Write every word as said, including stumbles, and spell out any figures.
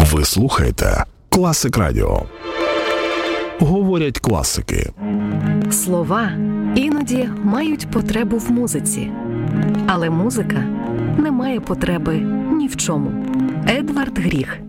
Ви слухаєте Класик Радіо. Говорять класики. Слова іноді мають потребу в музиці. Але музика не має потреби ні в чому. Едвард Гріх.